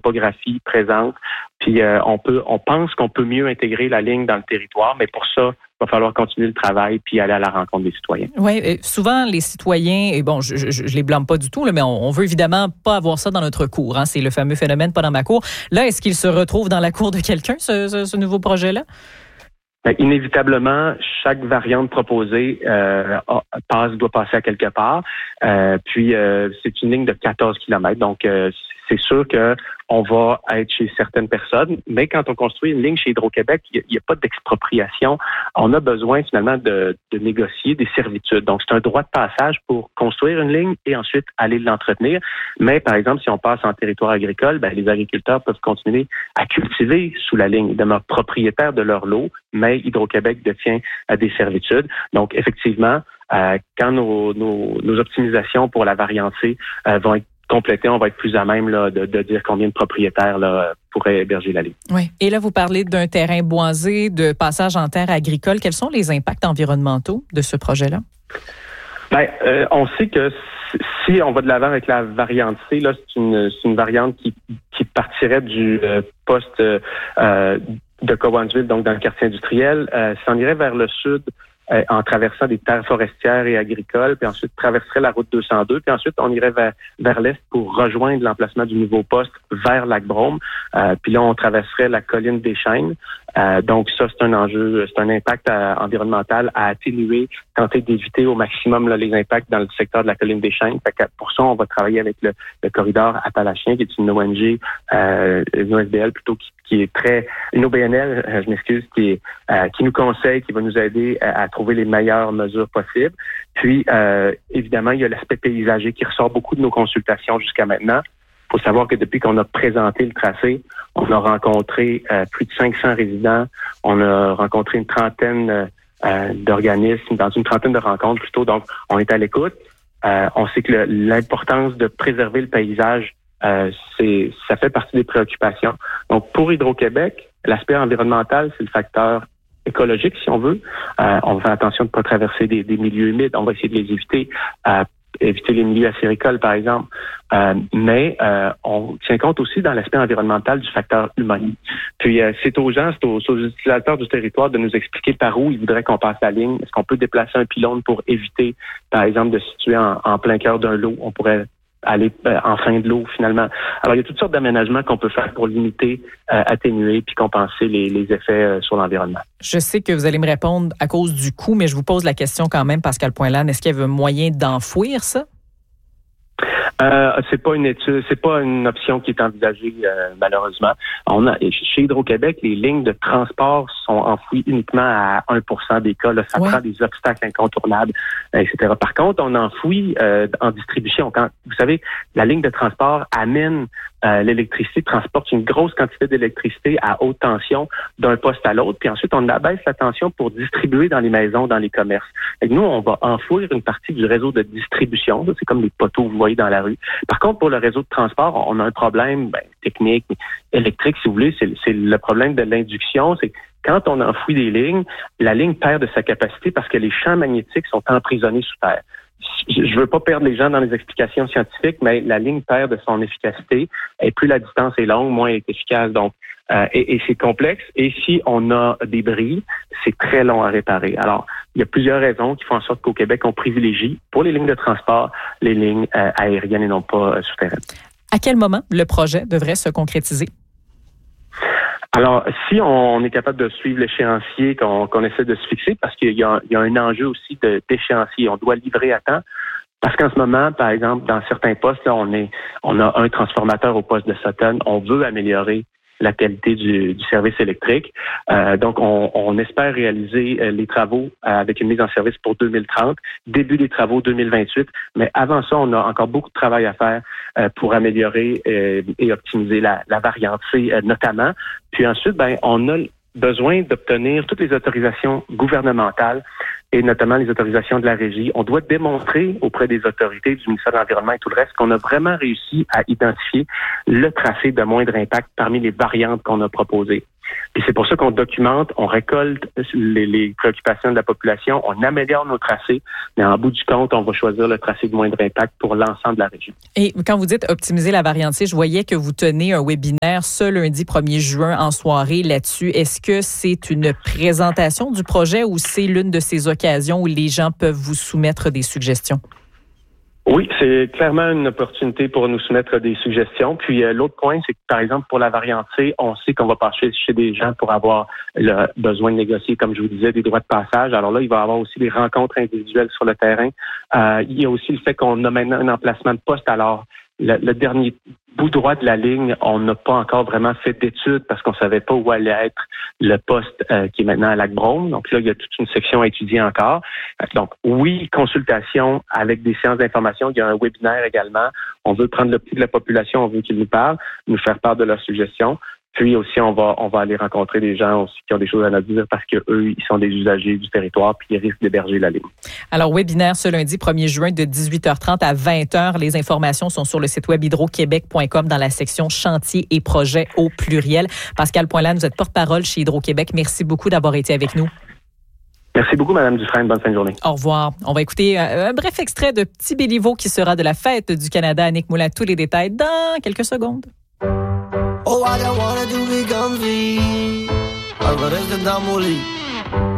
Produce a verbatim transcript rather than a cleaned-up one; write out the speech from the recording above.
topographie présente. Puis euh, on peut, on pense qu'on peut mieux intégrer la ligne dans le territoire, mais pour ça, il va falloir continuer le travail puis aller à la rencontre des citoyens. Oui, souvent les citoyens, et bon, je, je, je les blâme pas du tout, là, mais on, on veut évidemment pas avoir ça dans notre cour. Hein, c'est le fameux phénomène pas dans ma cour. Là, est-ce qu'il se retrouve dans la cour de quelqu'un, ce, ce, ce nouveau projet-là? Bien, inévitablement, chaque variante proposée euh, passe, doit passer à quelque part. Euh, puis, euh, c'est une ligne de quatorze kilomètres. Donc, euh, c'est sûr que on va être chez certaines personnes, mais quand on construit une ligne chez Hydro-Québec, il n'y a, a pas d'expropriation. On a besoin finalement de, de négocier des servitudes. Donc, c'est un droit de passage pour construire une ligne et ensuite aller l'entretenir. Mais, par exemple, si on passe en territoire agricole, ben, les agriculteurs peuvent continuer à cultiver sous la ligne, ils demeurent propriétaires de leur lot, mais Hydro-Québec détient euh, des servitudes. Donc, effectivement, euh, quand nos, nos, nos optimisations pour la variante C euh, vont être complété, on va être plus à même là, de, de dire combien de propriétaires là, pourraient héberger la ligne. Oui. Et là, vous parlez d'un terrain boisé, de passage en terre agricole. Quels sont les impacts environnementaux de ce projet-là? Bien, euh, on sait que si on va de l'avant avec la variante C, là, c'est une, c'est une variante qui, qui partirait du euh, poste euh, de Cowansville, donc dans le quartier industriel, euh, s'en irait vers le sud euh, en traversant des terres forestières et agricoles, puis ensuite traverserait la route deux cent deux, puis ensuite on irait vers, vers l'est pour rejoindre l'emplacement du nouveau poste vers Lac-Brome. Euh, puis là, on traverserait la colline des Chênes. Euh, donc ça, c'est un enjeu, c'est un impact euh, environnemental à atténuer, tenter d'éviter au maximum là, les impacts dans le secteur de la colline des Chênes. Fait que pour ça, on va travailler avec le, le corridor Appalachien, qui est une O N G, euh, une O S B L plutôt, qui, qui est très, une O B N L, euh, je m'excuse, qui est, euh, qui nous conseille, qui va nous aider à, à trouver les meilleures mesures possibles. Puis, euh, évidemment, il y a l'aspect paysager qui ressort beaucoup de nos consultations jusqu'à maintenant. Il faut savoir que depuis qu'on a présenté le tracé, on a rencontré euh, plus de cinq cents résidents. On a rencontré une trentaine euh, d'organismes, dans une trentaine de rencontres plutôt. Donc, on est à l'écoute. Euh, on sait que le, l'importance de préserver le paysage, euh, c'est, ça fait partie des préoccupations. Donc, pour Hydro-Québec, l'aspect environnemental, c'est le facteur écologique, si on veut. Euh, on va faire attention de ne pas traverser des, des milieux humides. On va essayer de les éviter. Euh, éviter les milieux acéricoles, par exemple. Euh, mais euh, on tient compte aussi dans l'aspect environnemental du facteur humain. Puis euh, c'est aux gens, c'est aux, aux utilisateurs du territoire de nous expliquer par où ils voudraient qu'on passe la ligne. Est-ce qu'on peut déplacer un pylône pour éviter, par exemple, de se situer en, en plein cœur d'un lot? On pourrait aller euh, en fin de l'eau, finalement. Alors, il y a toutes sortes d'aménagements qu'on peut faire pour limiter, euh, atténuer puis compenser les, les effets euh, sur l'environnement. Je sais que vous allez me répondre à cause du coût, mais je vous pose la question quand même, Pascal Poinlane. Est-ce qu'il y a un moyen d'enfouir ça? Euh, c'est pas une étude, c'est pas une option qui est envisagée euh, malheureusement. On a chez Hydro-Québec, les lignes de transport sont enfouies uniquement à un pour cent des cas. Là, ça ouais. prend des obstacles incontournables, et cetera. Par contre, on enfouit euh, en distribution. Quand vous savez, la ligne de transport amène euh, l'électricité, transporte une grosse quantité d'électricité à haute tension d'un poste à l'autre, puis ensuite on abaisse la tension pour distribuer dans les maisons, dans les commerces. Et nous, on va enfouir une partie du réseau de distribution. C'est comme les poteaux que vous voyez dans la rue. Par contre, pour le réseau de transport, on a un problème ben, technique, électrique, si vous voulez. C'est, c'est le problème de l'induction. C'est quand on enfouit des lignes, la ligne perd de sa capacité parce que les champs magnétiques sont emprisonnés sous terre. Je ne veux pas perdre les gens dans les explications scientifiques, mais la ligne perd de son efficacité. Et plus la distance est longue, moins elle est efficace. Donc, euh, et, et c'est complexe. Et si on a des bris, c'est très long à réparer. Alors, il y a plusieurs raisons qui font en sorte qu'au Québec, on privilégie pour les lignes de transport les lignes euh, aériennes et non pas euh, souterraines. À quel moment le projet devrait se concrétiser? Alors, si on est capable de suivre l'échéancier qu'on, qu'on essaie de se fixer, parce qu'il y a, il y a un enjeu aussi de, d'échéancier, on doit livrer à temps. Parce qu'en ce moment, par exemple, dans certains postes, là, on est, on a un transformateur au poste de Sutton. On veut améliorer la qualité du, du service électrique. Euh, donc, on, on espère réaliser euh, les travaux euh, avec une mise en service pour deux mille trente, début des travaux deux mille vingt-huit. Mais avant ça, on a encore beaucoup de travail à faire euh, pour améliorer euh, et optimiser la, la variante C euh, notamment. Puis ensuite, ben, on a besoin d'obtenir toutes les autorisations gouvernementales et notamment les autorisations de la régie. On doit démontrer auprès des autorités du ministère de l'Environnement et tout le reste qu'on a vraiment réussi à identifier le tracé de moindre impact parmi les variantes qu'on a proposées. Et c'est pour ça qu'on documente, on récolte les, les préoccupations de la population, on améliore nos tracés, mais en bout du compte, on va choisir le tracé de moindre impact pour l'ensemble de la région. Et quand vous dites optimiser la variante C, je voyais que vous tenez un webinaire ce lundi premier juin en soirée là-dessus. Est-ce que c'est une présentation du projet ou c'est l'une de ces occasions où les gens peuvent vous soumettre des suggestions? Oui, c'est clairement une opportunité pour nous soumettre des suggestions. Puis euh, l'autre point, c'est que, par exemple, pour la variante C, on sait qu'on va passer chez des gens pour avoir le besoin de négocier, comme je vous disais, des droits de passage. Alors là, il va y avoir aussi des rencontres individuelles sur le terrain. Euh, il y a aussi le fait qu'on a maintenant un emplacement de poste. Alors, le, le dernier bout droit de la ligne, on n'a pas encore vraiment fait d'études parce qu'on savait pas où allait être le poste euh, qui est maintenant à Lac-Brome. Donc là, il y a toute une section à étudier encore. Donc oui, consultation avec des séances d'information. Il y a un webinaire également. On veut prendre le pouls de la population, on veut qu'ils nous parlent, nous faire part de leurs suggestions. Puis aussi, on va on va aller rencontrer des gens aussi qui ont des choses à nous dire parce que eux, ils sont des usagers du territoire puis ils risquent d'héberger la ligne. Alors, webinaire ce lundi premier juin de dix-huit heures trente à vingt heures. Les informations sont sur le site web hydro-québec point com dans la section chantier et projets au pluriel. Pascal Poinlan, vous êtes porte-parole chez Hydro-Québec. Merci beaucoup d'avoir été avec nous. Merci beaucoup, Mme Dufresne. Bonne fin de journée. Au revoir. On va écouter un, un bref extrait de Petit Béliveau qui sera de la fête du Canada. Annick Moulin, tous les détails dans quelques secondes. Oh, I don't wanna do me comfy. Algo desde Tamaulipas.